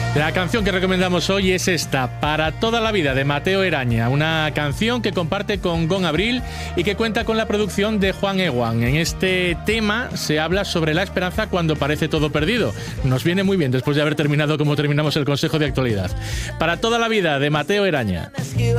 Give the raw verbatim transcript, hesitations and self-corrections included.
La canción que recomendamos hoy es esta, Para toda la vida, de Mateo Eraña, una canción que comparte con Gon Abril y que cuenta con la producción de Juan Eguán. En este tema se habla sobre la esperanza cuando parece todo perdido. Nos viene muy bien después de haber terminado como terminamos el Consejo de Actualidad. Para toda la vida, de Mateo Eraña.